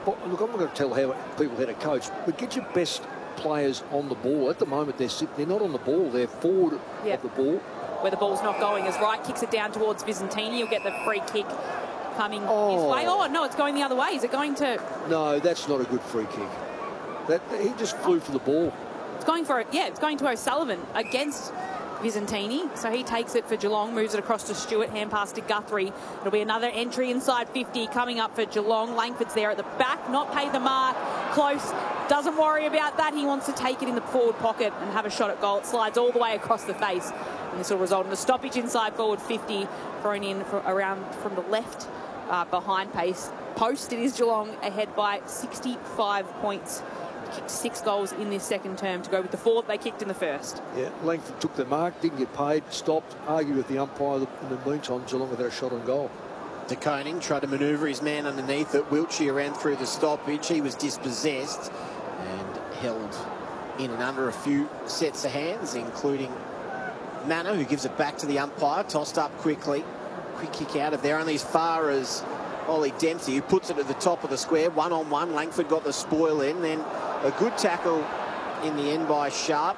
look, I'm not going to tell how people how to coach, but get your best players on the ball. At the moment, they're not on the ball. They're forward of the ball. Where the ball's not going is right. Kicks it down towards Vicentini. He'll get the free kick coming his way. Oh, no, it's going the other way. Is it going to... No, that's not a good free kick. He just flew for the ball. It's going for it. Yeah, it's going to O'Sullivan against Vicentini. So he takes it for Geelong, moves it across to Stewart, hand pass to Guthrie. It'll be another entry inside 50 coming up for Geelong. Langford's there at the back, not paid the mark. Close, doesn't worry about that. He wants to take it in the forward pocket and have a shot at goal. It slides all the way across the face. And this will result in a stoppage inside forward 50, thrown in around from the left behind post. It is Geelong ahead by 65 points. Kicked 6 goals in this second term to go with the 4 they kicked in the first. Yeah, Langford took the mark, didn't get paid, stopped, argued with the umpire. In the meantime, Geelong with a shot on goal. De Koning tried to manoeuvre his man underneath it. Wiltshire ran through the stoppage. He was dispossessed and held in and under a few sets of hands, including Manor, who gives it back to the umpire. Tossed up quickly. Quick kick out of there, only as far as Ollie Dempsey, who puts it at the top of the square. 1-on-1. Langford got the spoil in. Then a good tackle in the end by Sharp.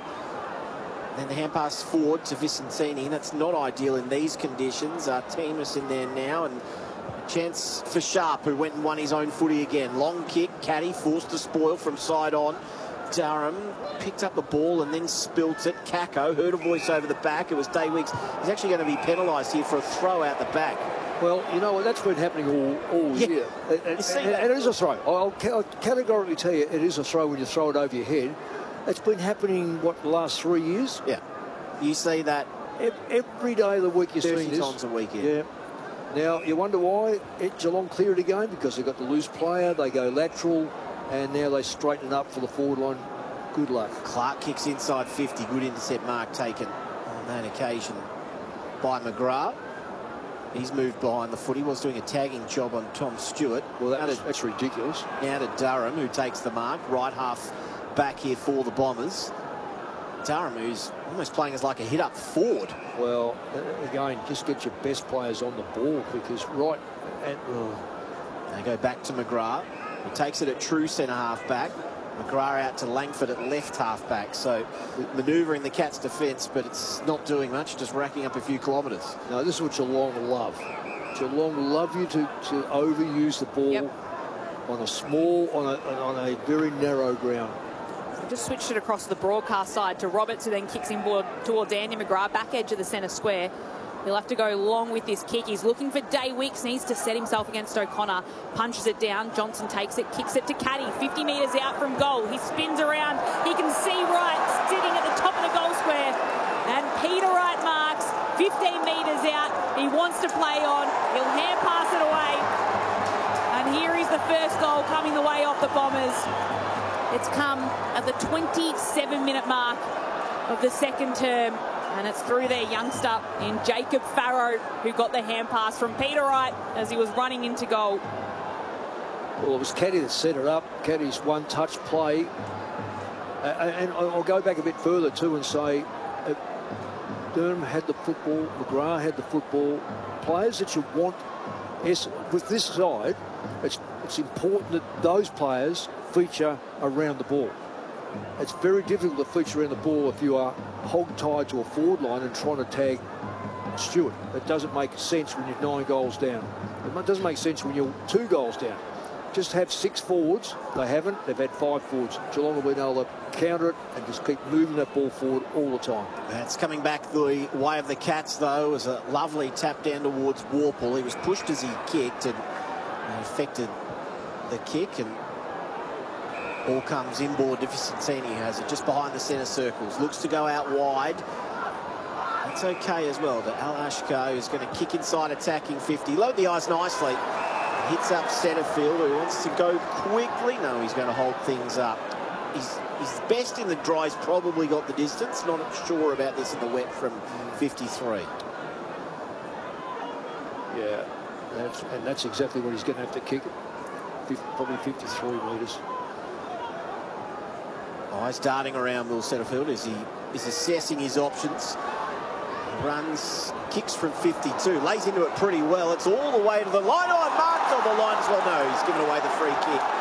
Then the hand pass forward to Vicentini. That's not ideal in these conditions. Teamus in there now, and a chance for Sharp, who went and won his own footy again. Long kick. Caddy forced the spoil from side on. Durham picked up the ball and then spilt it. Kako heard a voice over the back. It was Day Weeks. He's actually going to be penalised here for a throw out the back. Well, you know what, that's been happening all year. And it is a throw. I'll categorically tell you it is a throw when you throw it over your head. It's been happening, what, the last 3 years? Yeah. You see that every day of the week you're seeing this. 30 times a week, yeah. Now, you wonder why Geelong clear it again? Because they've got the loose player, they go lateral, and now they straighten it up for the forward line. Good luck. Clark kicks inside 50. Good intercept mark taken on that occasion by McGrath. He's moved behind the foot. He was doing a tagging job on Tom Stewart. Well, that's ridiculous. Now to Durham, who takes the mark. Right half back here for the Bombers. Durham, who's almost playing as like a hit-up forward. Well, again, just get your best players on the ball, because They go back to McGrath. He takes it at true centre-half back. McGrath out to Langford at left half-back. So manoeuvring the Cats' defence, but it's not doing much, just racking up a few kilometres. No, this is what Geelong love. Geelong love you to overuse the ball on a small, on a very narrow ground. Just switched it across the broadcast side to Roberts, who then kicks inboard towards Andy McGrath, back edge of the centre square. He'll have to go long with this kick. He's looking for Day Weeks, needs to set himself against O'Connor. Punches it down. Johnson takes it, kicks it to Caddy. 50 metres out from goal. He spins around. He can see Wright sitting at the top of the goal square. And Peter Wright marks 15 metres out. He wants to play on. He'll hand pass it away. And here is the first goal coming the way off the Bombers. It's come at the 27-minute mark of the second term. And it's through their youngster in Jacob Farrow, who got the hand pass from Peter Wright as he was running into goal. Well, it was Caddy that set it up. Caddy's one-touch play. And I'll go back a bit further too and say Durham had the football, McGrath had the football. Players that you want, with this side, it's important that those players feature around the ball. It's very difficult to feature around the ball if you are hog-tied to a forward line and trying to tag Stewart. It doesn't make sense when you're 9 goals down. It doesn't make sense when you're 2 goals down. Just have 6 forwards. They haven't. They've had 5 forwards. Geelong have been able to counter it and just keep moving that ball forward all the time. That's coming back the way of the Cats, though. It was a lovely tap down towards Worpel. He was pushed as he kicked and affected the kick, and ball comes inboard to Vicentini, who has it just behind the centre circles. Looks to go out wide. That's okay as well. But Al Ashko is going to kick inside, attacking 50. Load the eyes nicely. Hits up centre field. He wants to go quickly. No, he's going to hold things up. He's best in the dry. He's probably got the distance. Not sure about this in the wet from 53. Yeah, that's exactly what he's going to have to kick it. Probably 53 metres. Eyes darting around Will Setterfield as he is assessing his options. He runs, kicks from 52, lays into it pretty well. It's all the way to the line. Oh, marked on the line as well. No, he's given away the free kick.